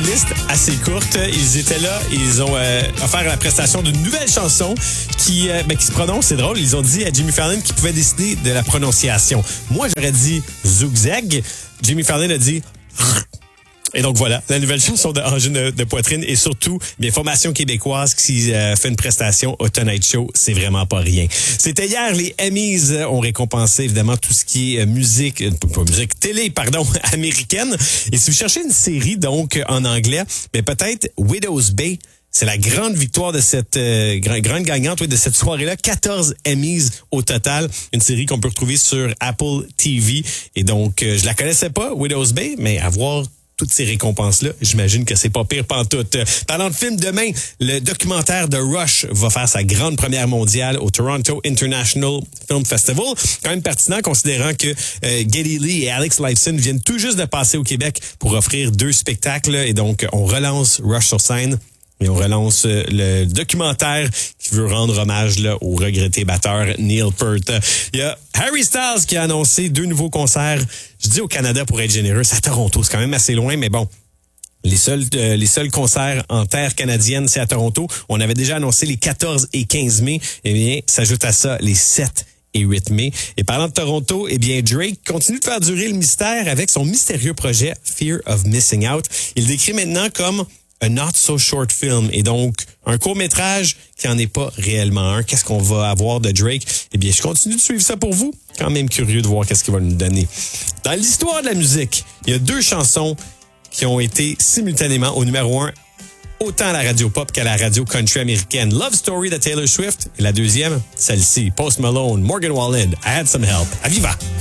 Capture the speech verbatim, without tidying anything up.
liste assez courte. Ils étaient là, ils ont euh, offert la prestation d'une nouvelle chanson qui, euh, ben, qui se prononce, c'est drôle. Ils ont dit à Jimmy Fallon qu'il pouvait décider de la prononciation. Moi, j'aurais dit Zugzag. Jimmy Fallon a dit... Et donc voilà, la nouvelle chanson de Angine de, de poitrine et surtout, bien, formation québécoise qui euh, fait une prestation au Tonight Show, c'est vraiment pas rien. C'était hier, les Emmys ont récompensé évidemment tout ce qui est euh, musique, euh, pas musique, télé, pardon, américaine. Et si vous cherchez une série, donc, en anglais, bien, peut-être Widow's Bay. C'est la grande victoire de cette euh, grande gagnante oui, de cette soirée-là. quatorze Emmys au total. Une série qu'on peut retrouver sur Apple T V. Et donc, euh, je la connaissais pas, Widow's Bay, mais à voir toutes ces récompenses-là, j'imagine que c'est pas pire pantoute. Parlant de film, demain, le documentaire de Rush va faire sa grande première mondiale au Toronto International Film Festival. Quand même pertinent, considérant que euh, Geddy Lee et Alex Lifeson viennent tout juste de passer au Québec pour offrir deux spectacles. Et donc, on relance Rush sur scène. Et on relance le documentaire qui veut rendre hommage là, au regretté batteur Neil Peart. Il y a Harry Styles qui a annoncé deux nouveaux concerts. Je dis au Canada pour être généreux, c'est à Toronto, c'est quand même assez loin, mais bon. Les seuls euh, les seuls concerts en terre canadienne, c'est à Toronto. On avait déjà annoncé les quatorze et quinze mai. Eh bien, s'ajoute à ça les sept et huit mai. Et parlant de Toronto, eh bien, Drake continue de faire durer le mystère avec son mystérieux projet Fear of Missing Out. Il le décrit maintenant comme un not so short film et donc un court-métrage qui en est pas réellement un. Qu'est-ce qu'on va avoir de Drake? Eh bien, je continue de suivre ça pour vous. Quand même curieux de voir qu'est-ce qu'il va nous donner. Dans l'histoire de la musique, il y a deux chansons qui ont été simultanément au numéro un, autant à la radio pop qu'à la radio country américaine. Love Story de Taylor Swift et la deuxième, celle-ci, Post Malone, Morgan Wallen, I Had Some Help. À Viva!